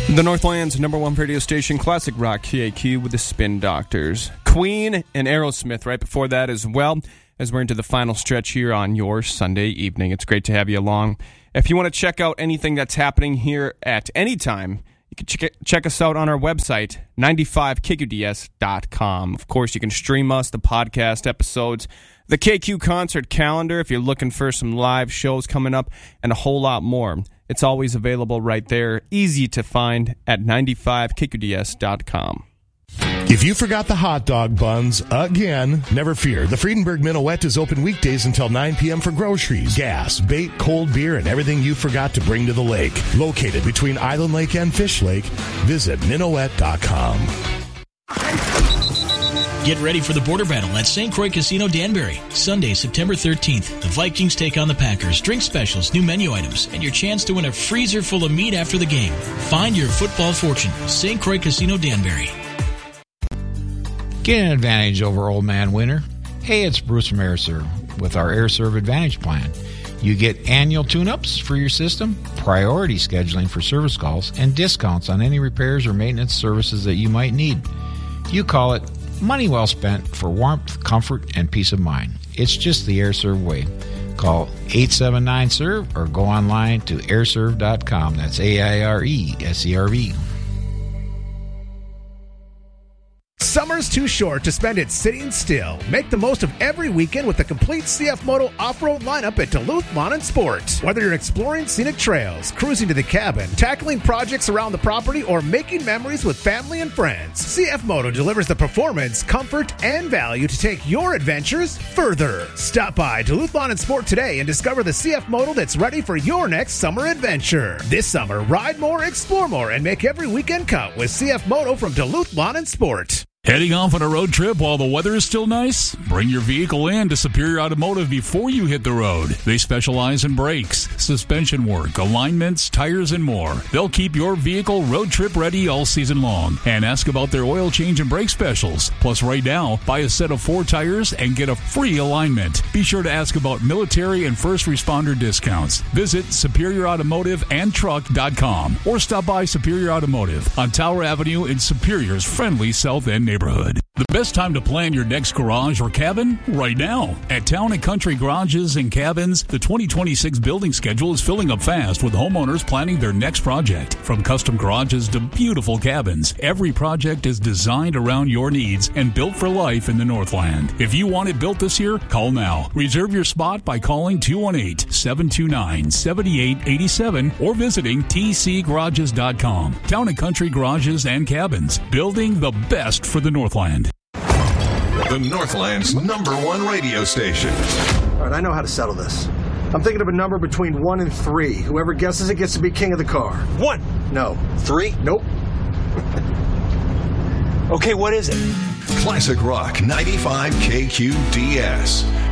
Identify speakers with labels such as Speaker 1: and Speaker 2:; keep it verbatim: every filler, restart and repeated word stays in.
Speaker 1: The Northland's number one radio station, Classic Rock K A Q with the Spin Doctors. Queen and Aerosmith right before that as well, as we're into the final stretch here on your Sunday evening. It's great to have you along. If you want to check out anything that's happening here at any time, you can check, check us out on our website, ninety-five K Q D S dot com. Of course, you can stream us, the podcast episodes, the K Q concert calendar if you're looking for some live shows coming up, and a whole lot more. It's always available right there, easy to find at ninety-five K Q D S dot com.
Speaker 2: If you forgot the hot dog buns again, never fear. The Friedenberg Minuet is open weekdays until nine p.m. for groceries, gas, bait, cold beer, and everything you forgot to bring to the lake. Located between Island Lake and Fish Lake, visit minuet dot com.
Speaker 3: Get ready for the border battle at Saint Croix Casino Danbury. Sunday, September thirteenth. The Vikings take on the Packers. Drink specials, new menu items, and your chance to win a freezer full of meat after the game. Find your football fortune. Saint Croix Casino Danbury.
Speaker 4: Get an advantage over Old Man Winter. Hey, it's Bruce from AirServe with our AirServe Advantage Plan. You get annual tune-ups for your system, priority scheduling for service calls, and discounts on any repairs or maintenance services that you might need. You call it money well spent for warmth, comfort, and peace of mind. It's just the AirServe way. Call eight seven nine S E R V or go online to air serve dot com. That's A I R E S E R V.
Speaker 5: Summer's too short to spend it sitting still. Make the most of every weekend with the complete C F Moto off-road lineup at Duluth Lawn and Sport. Whether you're exploring scenic trails, cruising to the cabin, tackling projects around the property, or making memories with family and friends, C F Moto delivers the performance, comfort, and value to take your adventures further. Stop by Duluth Lawn and Sport today and discover the C F Moto that's ready for your next summer adventure. This summer, ride more, explore more, and make every weekend count with C F Moto from Duluth Lawn and Sport.
Speaker 6: Heading off on a road trip while the weather is still nice? Bring your vehicle in to Superior Automotive before you hit the road. They specialize in brakes, suspension work, alignments, tires, and more. They'll keep your vehicle road trip ready all season long. And ask about their oil change and brake specials. Plus, right now, buy a set of four tires and get a free alignment. Be sure to ask about military and first responder discounts. Visit superior automotive and truck dot com or stop by Superior Automotive on Tower Avenue in Superior's friendly South End neighborhood. The best time to plan your next garage or cabin? Right now. At Town and Country Garages and Cabins, the twenty twenty-six building schedule is filling up fast with homeowners planning their next project. From custom garages to beautiful cabins, every project is designed around your needs and built for life in the Northland. If you want it built this year, call now. Reserve your spot by calling two one eight, seven two nine, seven eight eight seven or visiting t c garages dot com. Town and Country Garages and Cabins, building the best for the Northland.
Speaker 7: The Northland's number one radio station.
Speaker 8: All right, I know how to settle this. I'm thinking of a number between one and three. Whoever guesses it gets to be king of the car.
Speaker 9: One.
Speaker 8: No.
Speaker 9: Three?
Speaker 8: Nope.
Speaker 9: Okay, what is it?
Speaker 7: Classic Rock ninety-five K Q D S.